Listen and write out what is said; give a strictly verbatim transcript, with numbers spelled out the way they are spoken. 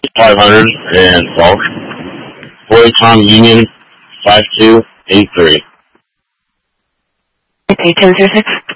five hundred and Falk. Boy Tom Union five two eight three. eight ten zero six.